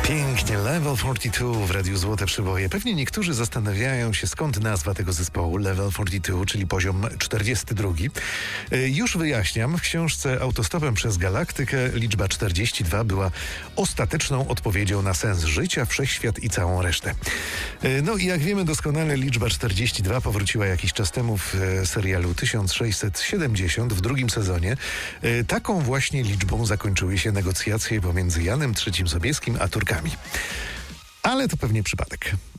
Pięknie, Level 42 w Radiu Złote Przyboje. Pewnie niektórzy zastanawiają się, skąd nazwa tego zespołu Level 42, czyli poziom 42. Już wyjaśniam, w książce Autostopem przez Galaktykę liczba 42 była ostateczną odpowiedzią na sens życia, wszechświat i całą resztę. No i jak wiemy doskonale, liczba 42 powróciła jakiś czas temu w serialu 1670 w drugim sezonie. Taką właśnie liczbą zakończyły się negocjacje pomiędzy Janem III Sobieskim a Turkami. Ale to pewnie przypadek.